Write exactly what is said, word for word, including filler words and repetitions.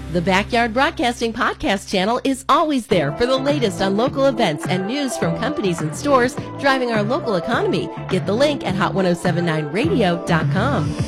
The Backyard Broadcasting Podcast channel is always there for the latest on local events and news from companies and stores driving our local economy. Get the link at hot ten seventy-nine radio dot com.